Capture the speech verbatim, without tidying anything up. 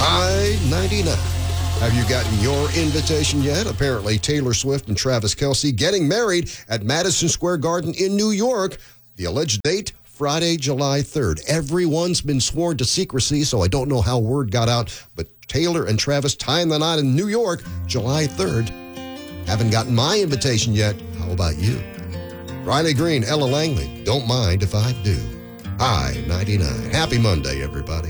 I ninety-nine. Have you gotten your invitation yet? Apparently, Taylor Swift and Travis Kelce getting married at Madison Square Garden in New York. The alleged date, Friday, July third. Everyone's been sworn to secrecy, so I don't know how word got out, but Taylor and Travis tying the knot in New York, July third. Haven't gotten my invitation yet. How about you? Riley Green, Ella Langley, don't mind if I do. I ninety-nine. Happy Monday, everybody.